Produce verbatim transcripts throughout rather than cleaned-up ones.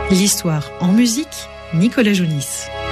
L'histoire en musique, Nicolas Jounis.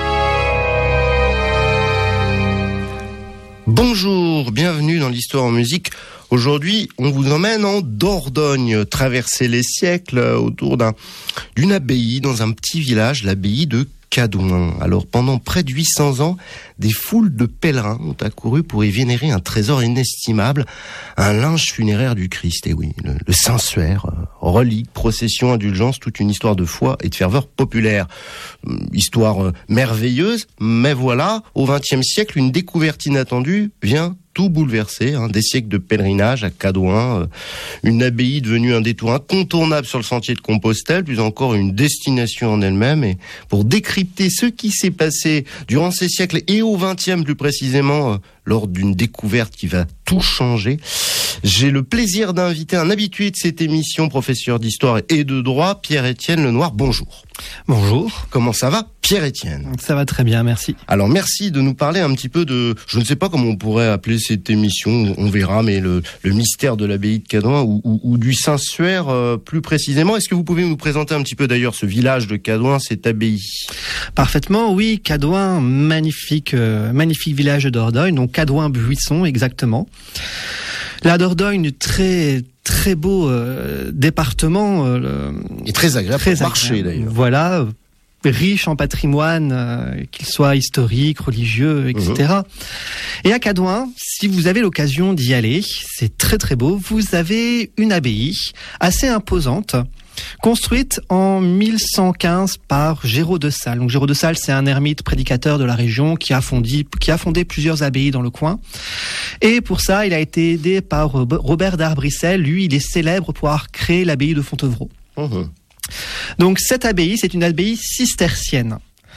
Bonjour, bienvenue dans l'histoire en musique. Aujourd'hui, on vous emmène en Dordogne, traverser les siècles autour d'un, d'une abbaye dans un petit village, l'abbaye de Cadouin. Alors, pendant près de huit cents ans, des foules de pèlerins ont accouru pour y vénérer un trésor inestimable, un linge funéraire du Christ. Et oui, le, le Saint-Suaire, euh, relique, procession, indulgence, toute une histoire de foi et de ferveur populaire. Histoire euh, merveilleuse, mais voilà, au vingtième siècle, une découverte inattendue vient tout bouleversé, hein, des siècles de pèlerinage à Cadouin, euh, une abbaye devenue un détour incontournable sur le sentier de Compostelle, plus encore une destination en elle-même. Et pour décrypter ce qui s'est passé durant ces siècles et au vingtième plus précisément, euh, lors d'une découverte qui va tout changer, j'ai le plaisir d'inviter un habitué de cette émission, professeur d'histoire et de droit, Pierre-Étienne Lenoir. Bonjour. Bonjour. Comment ça va, Pierre-Étienne? Ça va très bien, merci. Alors merci de nous parler un petit peu de, je ne sais pas comment on pourrait appeler cette émission, on verra, mais le, le mystère de l'abbaye de Cadouin ou, ou, ou du Saint-Suaire euh, plus précisément. Est-ce que vous pouvez nous présenter un petit peu d'ailleurs ce village de Cadouin, cette abbaye? Parfaitement, oui. Cadouin, magnifique, euh, magnifique village de Dordogne, donc Cadouin-Buisson exactement. La Dordogne, très très beau euh, département. Euh, Et très agréable très pour marcher agréable. d'ailleurs. Voilà, riche en patrimoine, euh, qu'il soit historique, religieux, et cetera. Mmh. Et à Cadouin, si vous avez l'occasion d'y aller, c'est très très beau. Vous avez une abbaye assez imposante, construite en mille cent quinze par Géraud de Salles. Donc Géraud de Salles, c'est un ermite prédicateur de la région qui a fondé, qui a fondé plusieurs abbayes dans le coin. Et pour ça, il a été aidé par Robert d'Arbrissel. Lui, il est célèbre pour avoir créé l'abbaye de Fontevraud. Mmh. Donc cette abbaye, c'est une abbaye cistercienne.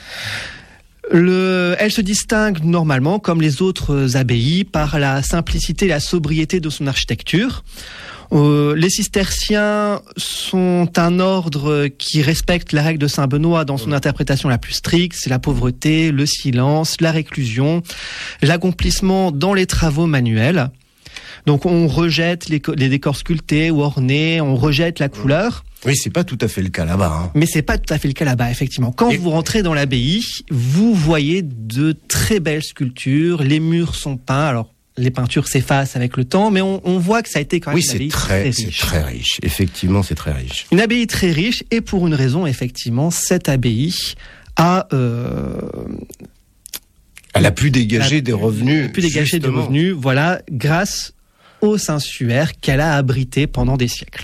Le, elle se distingue normalement, comme les autres abbayes, par la simplicité et la sobriété de son architecture. Euh, les cisterciens sont un ordre qui respecte la règle de Saint-Benoît dans son interprétation la plus stricte. C'est la pauvreté, le silence, la réclusion, l'accomplissement dans les travaux manuels. Donc on rejette les, les décors sculptés ou ornés, on rejette la couleur. Oui, c'est pas tout à fait le cas là-bas. Hein. Mais c'est pas tout à fait le cas là-bas, effectivement. Quand Et... vous rentrez dans l'abbaye, vous voyez de très belles sculptures. Les murs sont peints. Alors, les peintures s'effacent avec le temps, mais on, on voit que ça a été quand même oui, une abbaye c'est très, très c'est riche. très riche. Effectivement, c'est très riche. Une abbaye très riche, et pour une raison, effectivement, cette abbaye a... Euh... Elle a pu dégager a des revenus. Elle a pu dégager justement. des revenus, voilà, grâce au Saint-Suaire qu'elle a abrité pendant des siècles.